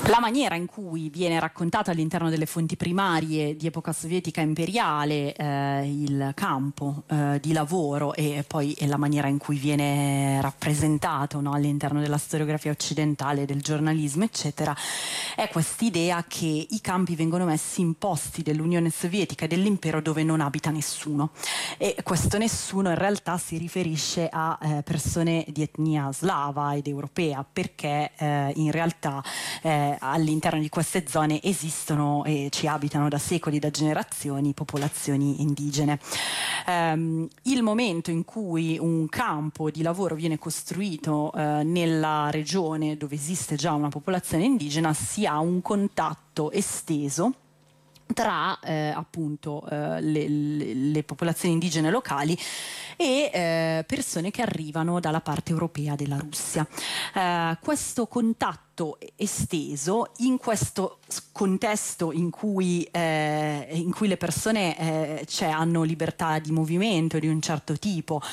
La maniera in cui viene raccontata all'interno delle fonti primarie di epoca sovietica imperiale il campo di lavoro e poi la maniera in cui viene rappresentato, no, all'interno della storiografia occidentale, del giornalismo, eccetera, è quest'idea che i campi vengono messi in posti dell'Unione Sovietica e dell'impero dove non abita nessuno. E questo nessuno in realtà si riferisce a persone di etnia slava ed europea, perché in realtà all'interno di queste zone esistono e ci abitano da secoli, da generazioni, popolazioni indigene. Il momento in cui un campo di lavoro viene costruito nella regione dove esiste già una popolazione indigena, si ha un contatto esteso tra appunto le popolazioni indigene locali e persone che arrivano dalla parte europea della Russia. Questo contatto esteso in questo contesto in cui le persone hanno libertà di movimento di un certo tipo,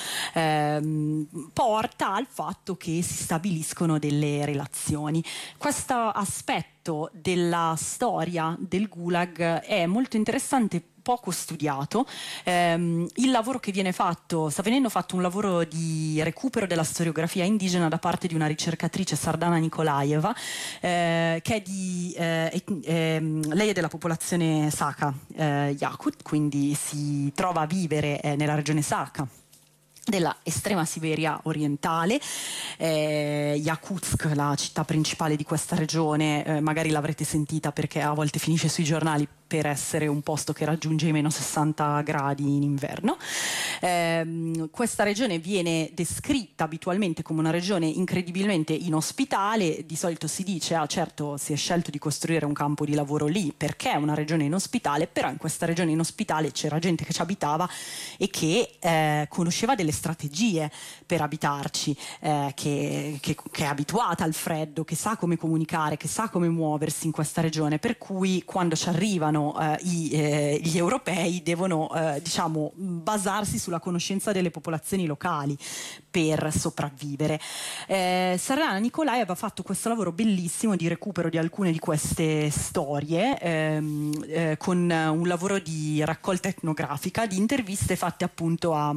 porta al fatto che si stabiliscono delle relazioni. Questo aspetto della storia del Gulag è molto interessante, poco studiato. Il lavoro che viene fatto, sta venendo fatto un lavoro di recupero della storiografia indigena da parte di una ricercatrice, Sardana Nikolaeva, che è lei è della popolazione Sakha Yakut, quindi si trova a vivere nella regione Sakha della estrema Siberia orientale. Yakutsk, la città principale di questa regione, magari l'avrete sentita perché a volte finisce sui giornali per essere un posto che raggiunge i meno 60 gradi in inverno. Questa regione viene descritta abitualmente come una regione incredibilmente inospitale. Di solito si dice, certo, si è scelto di costruire un campo di lavoro lì perché è una regione inospitale, però in questa regione inospitale c'era gente che ci abitava e che conosceva delle strategie per abitarci, che è abituata al freddo, che sa come comunicare, che sa come muoversi in questa regione, per cui quando ci arrivano gli europei devono basarsi sulla conoscenza delle popolazioni locali per sopravvivere. Sardana Nicolai aveva fatto questo lavoro bellissimo di recupero di alcune di queste storie con un lavoro di raccolta etnografica, di interviste fatte appunto a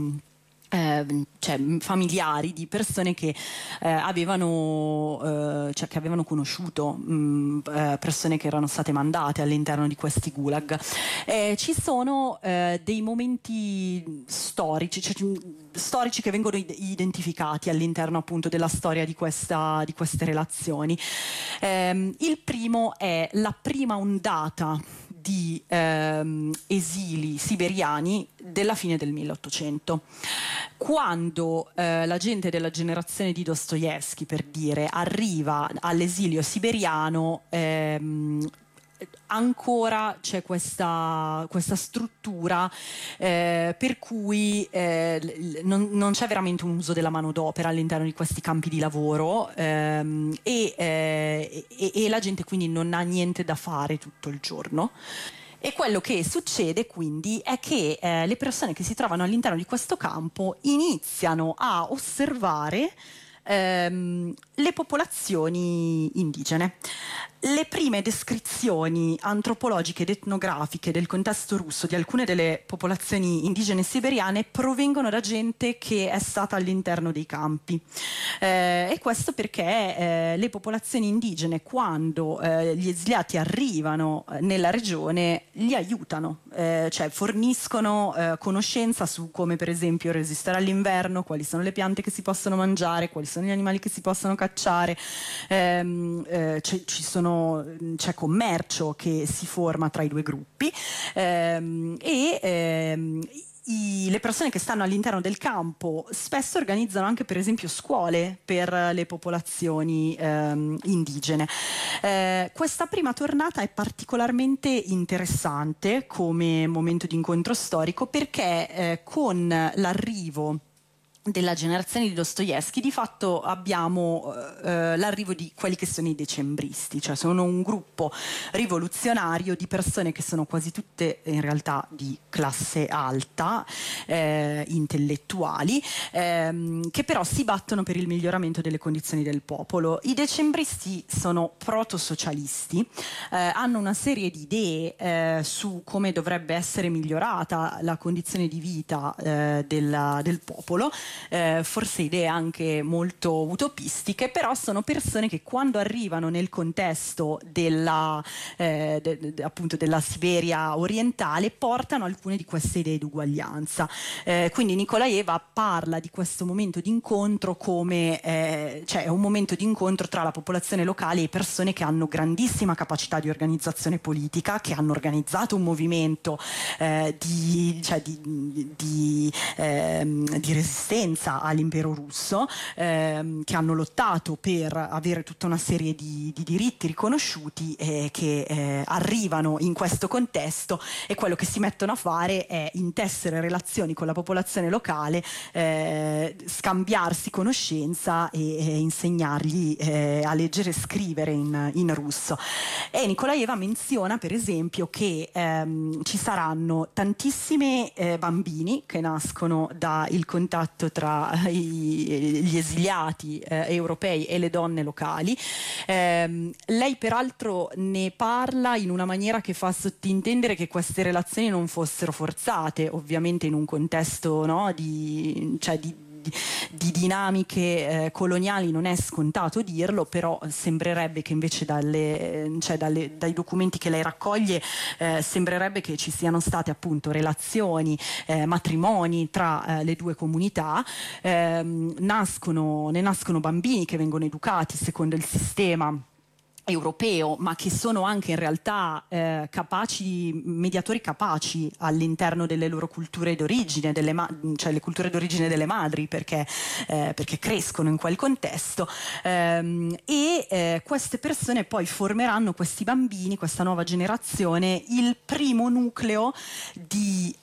familiari di persone che avevano conosciuto persone che erano state mandate all'interno di questi gulag. Ci sono dei momenti storici che vengono identificati all'interno appunto della storia di queste relazioni. Il primo è la prima ondata di esili siberiani della fine del 1800, quando la gente della generazione di Dostoevskij, per dire, arriva all'esilio siberiano. Ancora c'è questa struttura per cui non c'è veramente un uso della manodopera all'interno di questi campi di lavoro, e la gente quindi non ha niente da fare tutto il giorno. E quello che succede quindi è che le persone che si trovano all'interno di questo campo iniziano a osservare le popolazioni indigene. Le prime descrizioni antropologiche ed etnografiche del contesto russo di alcune delle popolazioni indigene siberiane provengono da gente che è stata all'interno dei campi, e questo perché le popolazioni indigene, quando gli esiliati arrivano nella regione, li aiutano, cioè forniscono conoscenza su come per esempio resistere all'inverno, quali sono le piante che si possono mangiare, quali sono gli animali che si possono cacciare. C'è commercio che si forma tra i due gruppi, le persone che stanno all'interno del campo spesso organizzano anche per esempio scuole per le popolazioni indigene. Questa prima tornata è particolarmente interessante come momento di incontro storico perché con l'arrivo della generazione di Dostoevskij, di fatto abbiamo l'arrivo di quelli che sono i decembristi, cioè sono un gruppo rivoluzionario di persone che sono quasi tutte in realtà di classe alta, intellettuali, che però si battono per il miglioramento delle condizioni del popolo. I decembristi sono proto-socialisti, hanno una serie di idee su come dovrebbe essere migliorata la condizione di vita del popolo, forse idee anche molto utopistiche, però sono persone che quando arrivano nel contesto appunto della Siberia orientale portano alcune di queste idee di uguaglianza. Quindi Nikolaeva parla di questo momento di incontro come cioè è un momento di incontro tra la popolazione locale e persone che hanno grandissima capacità di organizzazione politica, che hanno organizzato un movimento di resistenza all'impero russo, che hanno lottato per avere tutta una serie di diritti riconosciuti, che arrivano in questo contesto, e quello che si mettono a fare è intessere relazioni con la popolazione locale, scambiarsi conoscenza e insegnargli a leggere e scrivere in russo. E Nikolaeva menziona per esempio che ci saranno tantissimi bambini che nascono dal contatto tra gli esiliati europei e le donne locali. Lei peraltro ne parla in una maniera che fa sottintendere che queste relazioni non fossero forzate, ovviamente in un contesto, no, di dinamiche coloniali non è scontato dirlo, però sembrerebbe che invece dai documenti che lei raccoglie sembrerebbe che ci siano state appunto relazioni, matrimoni tra le due comunità, ne nascono bambini che vengono educati secondo il sistema europeo, ma che sono anche in realtà mediatori capaci all'interno delle loro culture d'origine, cioè le culture d'origine delle madri, perché crescono in quel contesto, e queste persone poi formeranno, questi bambini, questa nuova generazione, il primo nucleo di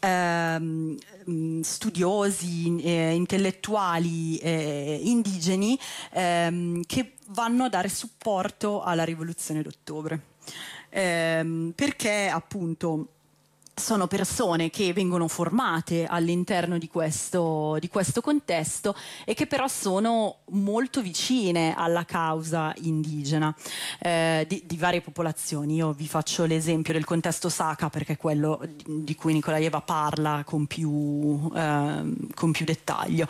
studiosi, intellettuali indigeni che vanno a dare supporto alla rivoluzione d'ottobre, perché appunto sono persone che vengono formate all'interno di questo contesto e che però sono molto vicine alla causa indigena di varie popolazioni. Io vi faccio l'esempio del contesto Saka, perché è quello di cui Nikolaeva parla con più dettaglio.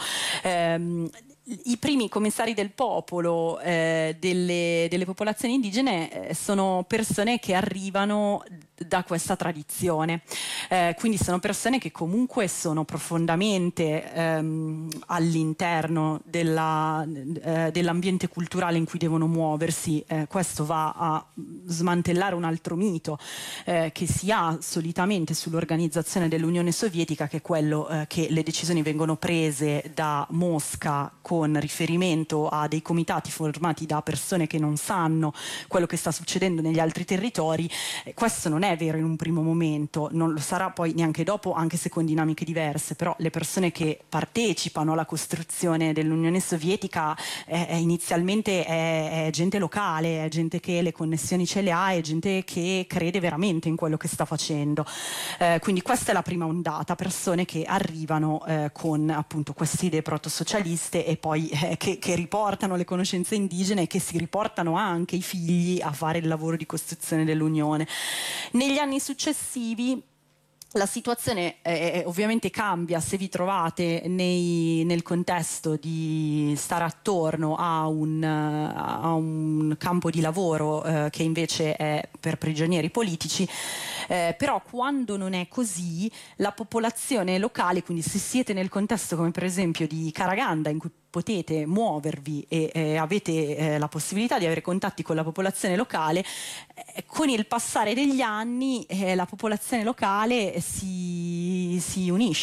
I primi commissari del popolo delle popolazioni indigene sono persone che arrivano da questa tradizione, quindi sono persone che comunque sono profondamente all'interno dell'ambiente culturale in cui devono muoversi. Questo va a smantellare un altro mito che si ha solitamente sull'organizzazione dell'Unione Sovietica, che è quello che le decisioni vengono prese da Mosca con riferimento a dei comitati formati da persone che non sanno quello che sta succedendo negli altri territori. Questo non è vero in un primo momento, non lo sarà poi neanche dopo, anche se con dinamiche diverse, però le persone che partecipano alla costruzione dell'Unione Sovietica inizialmente è gente locale, è gente che le connessioni ce le ha, è gente che crede veramente in quello che sta facendo. Quindi questa è la prima ondata, persone che arrivano con appunto queste idee proto-socialiste e poi che riportano le conoscenze indigene e che si riportano anche i figli a fare il lavoro di costruzione dell'Unione. Negli anni successivi la situazione ovviamente cambia se vi trovate nel contesto di stare attorno a un campo di lavoro che invece è per prigionieri politici, però quando non è così la popolazione locale, quindi se siete nel contesto come per esempio di Karaganda, in cui potete muovervi e avete la possibilità di avere contatti con la popolazione locale, con il passare degli anni la popolazione locale si unisce,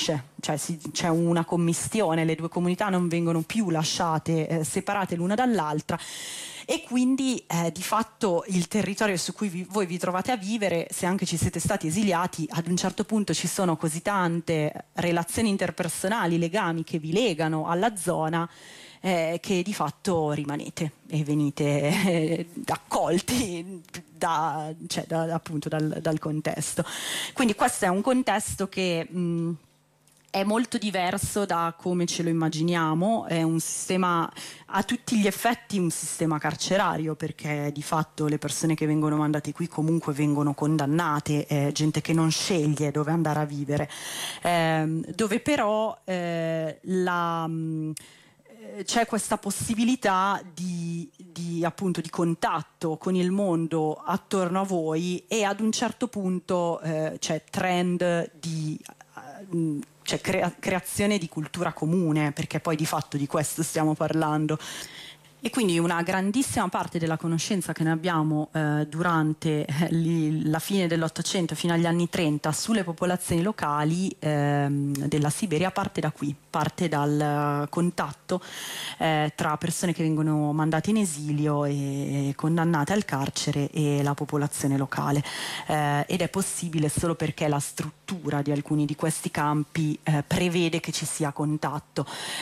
cioè c'è una commistione, le due comunità non vengono più lasciate separate l'una dall'altra. E quindi di fatto il territorio su cui voi vi trovate a vivere, se anche ci siete stati esiliati, ad un certo punto ci sono così tante relazioni interpersonali, legami che vi legano alla zona, che di fatto rimanete e venite accolti appunto dal contesto. Quindi questo è un contesto che è molto diverso da come ce lo immaginiamo, è un sistema a tutti gli effetti un sistema carcerario, perché di fatto le persone che vengono mandate qui comunque vengono condannate, gente che non sceglie dove andare a vivere, dove però c'è questa possibilità appunto di contatto con il mondo attorno a voi, e ad un certo punto c'è trend di creazione di cultura comune, perché poi di fatto di questo stiamo parlando. E quindi una grandissima parte della conoscenza che ne abbiamo durante la fine dell'Ottocento fino agli anni 30 sulle popolazioni locali della Siberia parte da qui, parte dal contatto tra persone che vengono mandate in esilio e condannate al carcere e la popolazione locale, ed è possibile solo perché la struttura di alcuni di questi campi prevede che ci sia contatto,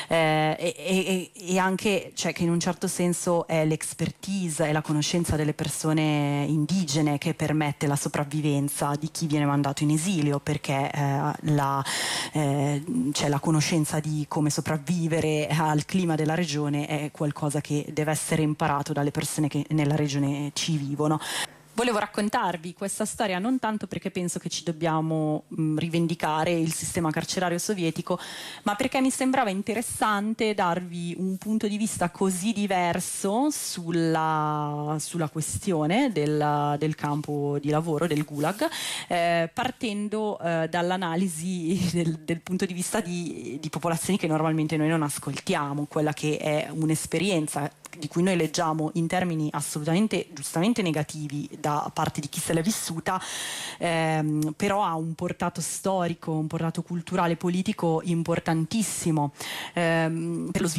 e anche, cioè, che in un certo senso è l'expertise e la conoscenza delle persone indigene che permette la sopravvivenza di chi viene mandato in esilio, perché la conoscenza di come sopravvivere al clima della regione è qualcosa che deve essere imparato dalle persone che nella regione ci vivono. Volevo raccontarvi questa storia non tanto perché penso che ci dobbiamo rivendicare il sistema carcerario sovietico, ma perché mi sembrava interessante darvi un punto di vista così diverso sulla questione del campo di lavoro, del Gulag, partendo dall'analisi del punto di vista di popolazioni che normalmente noi non ascoltiamo, quella che è un'esperienza di cui noi leggiamo in termini assolutamente giustamente negativi da parte di chi se l'è vissuta, però ha un portato storico, un portato culturale, politico importantissimo per lo sviluppo